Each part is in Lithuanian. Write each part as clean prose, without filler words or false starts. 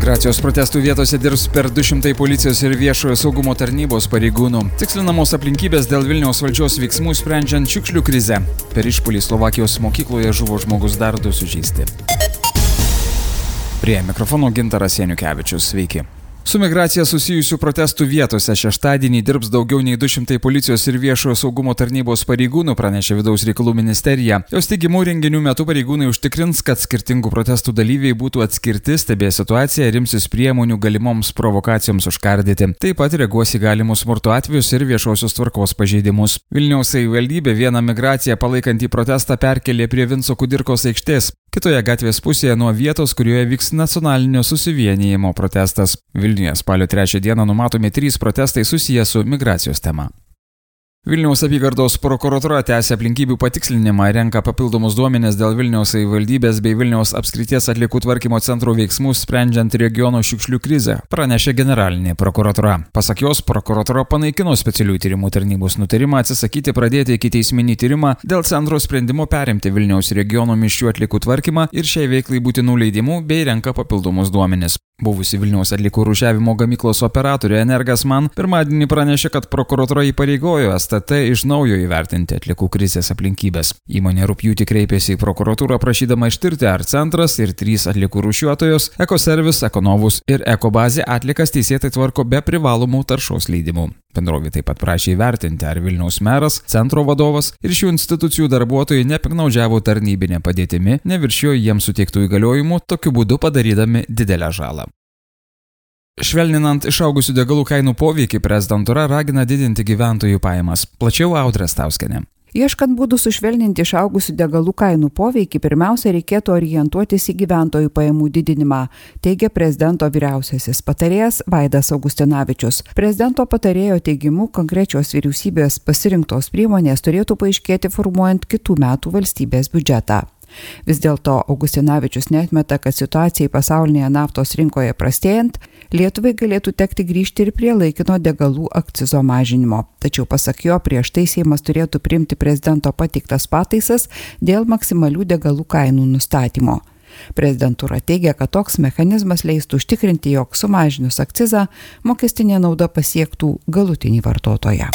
Migracijos protestų vietose dirbs per 200 policijos ir viešojo saugumo tarnybos pareigūnų. Tikslinamos aplinkybės dėl Vilniaus valdžios veiksmų sprendžiant šiukšlių krizę. Per išpuolį Slovakijos mokykloje žuvo žmogus, dar 2 sužeisti. Prie mikrofono Gintaras Janukevičius. Sveiki. Su migracija susijusių protestų vietose šeštadienį dirbs daugiau nei 200 policijos ir viešojo saugumo tarnybos pareigūnų, pranešė Vidaus reikalų ministerija. Jos teigimu, renginių metu pareigūnai užtikrins, kad skirtingų protestų dalyviai būtų atskirti, stebės situaciją ir imsis priemonių galimoms provokacijoms užkardyti. Taip pat reaguos į galimus smurto atvejus ir viešosios tvarkos pažeidimus. Vilniaus savivaldybė vieną migraciją palaikantį protestą perkelė prie Vinco Kudirkos aikštės, kitoje gatvės pusėje nuo vietos, kurioje vyks nacionalinio susivienijimo protestas. Vilniuje spalio 3 dieną numatomi 3 protestai susiję su migracijos tema. Vilniaus apygardos prokuratūra tęsia aplinkybių patikslinimą, renka papildomus duomenis dėl Vilniaus savivaldybės bei Vilniaus apskrities atliekų tvarkymo centro veiksmų sprendžiant regiono šiukšlių krizę, pranešė generalinė prokuratūra. Pasak jos, prokuratūra panaikino specialiųjų tyrimų tarnybos nutarimą atsisakyti pradėti ikiteisminį tyrimą dėl centro sprendimo perimti Vilniaus regiono mišrių atliekų tvarkymą ir šiai veiklai būtinų leidimų bei renka papildomus duomenis. Buvusi Vilniaus atliekų rūšiavimo gamyklos operatorė Energasman pirmadienį pranešė, kad prokuratūra įpareigojo STT iš naujo įvertinti atliekų krizės aplinkybės. Įmonė rugpjūtį kreipėsi į prokuratūrą prašydama ištirti, ar centras ir 3 atliekų rūšiuotojos Ekoservis, Ekonovus ir Ekobazė atliekas teisėtai tvarko be privalomų taršos leidimų. Bendrovė taip pat prašė įvertinti, ar Vilniaus meras, centro vadovas ir šių institucijų darbuotojai nepiknaudžiavo tarnybinę padėtimi, neviršijo jiems suteiktų įgaliojimų, tokiu būdu padarydami didelę žalą. Švelninant išaugusių degalų kainų poveikį, prezidentūra ragina didinti gyventojų pajamas. Plačiau Audra Stauskienė. Ieškant būdų sušvelninti išaugusių degalų kainų poveikį, pirmiausia reikėtų orientuotis į gyventojų pajamų didinimą, teigia prezidento vyriausiasis patarėjas Vaidas Augustinavičius. Prezidento patarėjo teigimu, konkrečios vyriausybės pasirinktos priemonės turėtų paaiškėti formuojant kitų metų valstybės biudžetą. Vis dėlto Augustinavičius neatmeta, kad situacijai pasaulinėje naftos rinkoje prastėjant, Lietuvai galėtų tekti grįžti ir prie laikino degalų akcizo mažinimo. Tačiau pasak jo, prieš tai Seimas turėtų priimti prezidento pateiktas pataisas dėl maksimalių degalų kainų nustatymo. Prezidentūra teigia, kad toks mechanizmas leistų užtikrinti, jog sumažinus akcizą mokestinė nauda pasiektų galutinį vartotoją.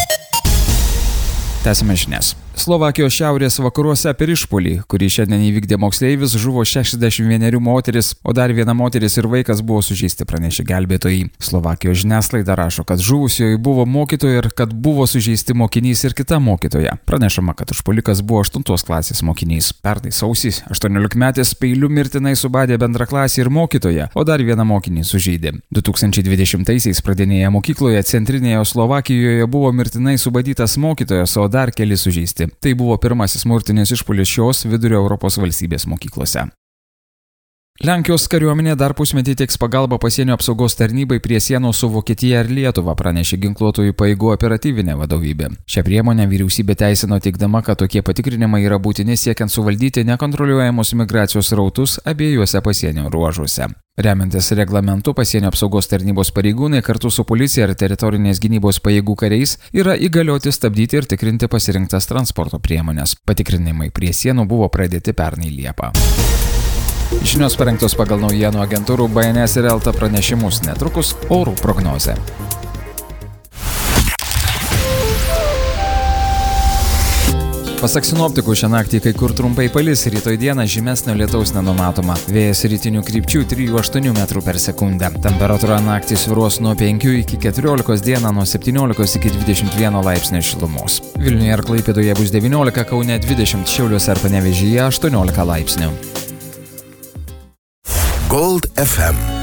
Tęsime žinias. Slovakijos šiaurės vakaruose per išpuolį, kurį šiandien įvykdė moksleivis, žuvo 61 moteris, o dar viena moteris ir vaikas buvo sužeisti, pranešė gelbėtojai. Slovakijos žiniasklaida rašo, kad žuvusioji buvo mokytoja ir kad buvo sužeisti mokinys ir kita mokytoja. Pranešama, kad užpuolikas buvo 8 klasės mokinys. Pernai sausį 18-metis peiliu mirtinai subadė bendraklasį ir mokytoją, o dar vieną mokinį sužeidė. 2020-aisiais pradinėje mokykloje centrinėje Slovakijoje buvo mirtinai subadytas mokytojas, o dar keli sužeisti. Tai buvo pirmasis smurtinis išpuolis šios vidurio Europos valstybės mokyklose. Lenkijos kariuomenė dar pusmetį teiks pagalbą pasienio apsaugos tarnybai prie sienos su Vokietija ir Lietuva, pranešė ginkluotųjų pajėgų operatyvinė vadovybė. Šią priemonę vyriausybė teisino teigdama, kad tokie patikrinimai yra būtini siekiant suvaldyti nekontroliuojamus migracijos srautus abiejuose pasienio ruožuose. Remiantis reglamentu, pasienio apsaugos tarnybos pareigūnai kartu su policija ir teritorinės gynybos pajėgų kariais yra įgalioti stabdyti ir tikrinti pasirinktas transporto priemonės. Patikrinimai prie sienų buvo pradėti pernai Liepą. Žinios parengtos pagal naujienų agentūrų BNS ir Elta pranešimus, netrukus orų prognozė. Pasak sinoptikų, šią naktį kai kur trumpai palis, rytoj dieną žymesnio lietaus nenumatoma. Vėjas rytinių krypčių 3–8 m/s. Temperatūra naktį svyruos nuo 5 iki 14, dieną nuo 17 iki 21 laipsnio šilumos. Vilniuje ir Klaipėdoje bus 19, Kaune 20, Šiauliuose ir Panevėžyje 18 laipsnių. Gold FM.